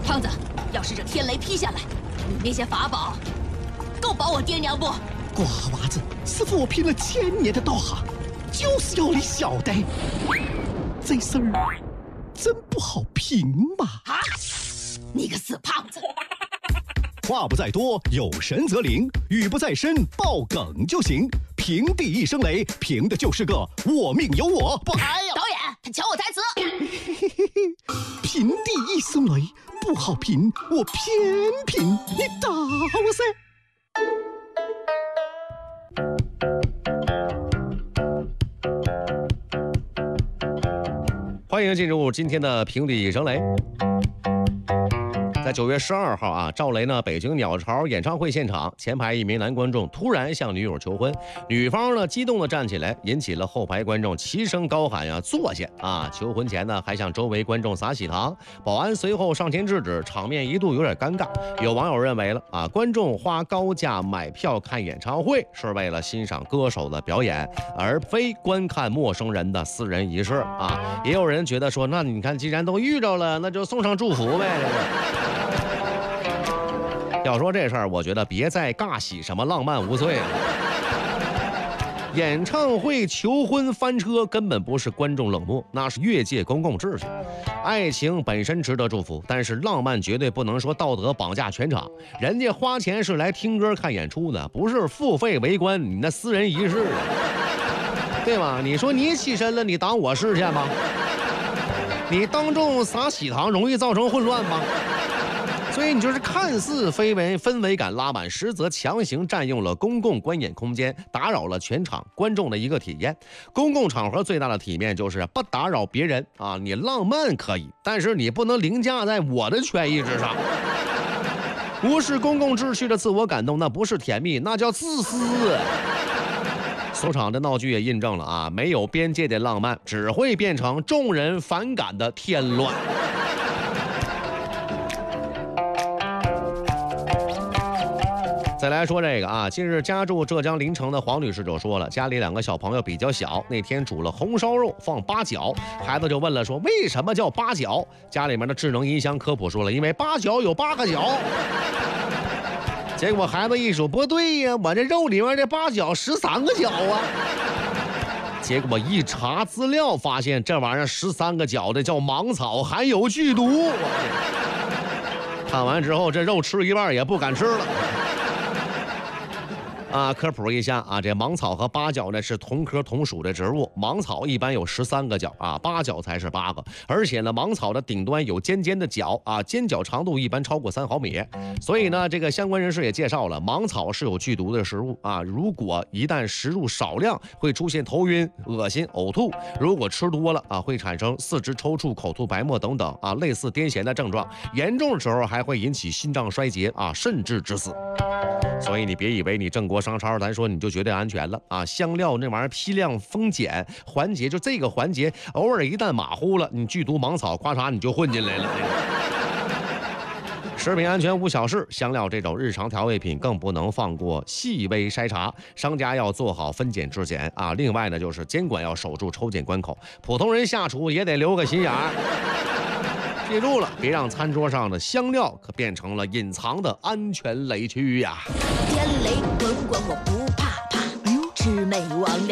胖子，要是这天雷劈下来，你那些法宝够保我爹娘不？ 瓜娃子，师傅我拼了1000年的道行，就是要你晓得，这事儿真不好评嘛！ 啊！你个死胖子！ 话不在多，有神则灵；语不在深，爆梗就行。平地一声雷，凭的就是个我命由我不。 哎呦！导演，他抢我台词。 平地一声雷不好评，我偏评，你打我噻！ 欢迎进入今天的平地一声雷。在9月12号啊，赵雷呢北京鸟巢演唱会现场，前排一名男观众突然向女友求婚，女方呢激动地站起来，引起了后排观众齐声高喊呀坐下啊！求婚前呢还向周围观众撒喜糖，保安随后上前制止，场面一度有点尴尬。有网友认为了啊，观众花高价买票看演唱会是为了欣赏歌手的表演，而非观看陌生人的私人仪式啊。也有人觉得说，那你看既然都遇着了，那就送上祝福呗。要说这事儿，我觉得别再尬喜什么浪漫无罪了。演唱会求婚翻车根本不是观众冷漠，那是越界公共秩序。爱情本身值得祝福，但是浪漫绝对不能说道德绑架全场。人家花钱是来听歌看演出的，不是付费围观你那私人仪式，对吗？你说你起身了，你挡我视线吗？你当众撒喜糖容易造成混乱吗？所以你就是看似氛围感拉满，实则强行占用了公共观演空间，打扰了全场观众的一个体验。公共场合最大的体面就是不打扰别人啊！你浪漫可以，但是你不能凌驾在我的权益之上。无视公共秩序的自我感动，那不是甜蜜，那叫自私。所场的闹剧也印证了啊，没有边界的浪漫只会变成众人反感的添乱。再来说这个啊，近日家住浙江临城的黄女士就说了，家里2个小朋友比较小，那天煮了红烧肉放八角，孩子就问了说为什么叫八角？家里面的智能音箱科普说了，因为八角有8个角。结果孩子一说不对呀，我这肉里面这八角13个角啊。结果一查资料发现这玩意儿13个角的叫芒草，含有剧毒。看完之后这肉吃一半也不敢吃了。啊，科普一下啊，这芒草和八角呢是同科同属的植物，芒草一般有13个角啊，八角才是8个，而且呢，芒草的顶端有尖尖的角啊，尖角长度一般超过3毫米，所以呢，这个相关人士也介绍了，芒草是有剧毒的食物啊，如果一旦食入少量，会出现头晕、恶心、呕吐；如果吃多了啊，会产生四肢抽搐、口吐白沫等等啊，类似癫痫的症状，严重的时候还会引起心脏衰竭啊，甚至致死。所以你别以为你正国商超咱说你就绝对安全了啊！香料那玩意儿批量封检环节，就这个环节偶尔一旦马虎了，你剧毒芒草咔嚓你就混进来了。食品安全无小事，香料这种日常调味品更不能放过细微筛查，商家要做好分检质检啊。另外呢，就是监管要守住抽检关口，普通人下厨也得留个心眼儿。记住了，别让餐桌上的香料可变成了隐藏的安全雷区呀！ 天雷滚滚，我不怕怕，吃美王。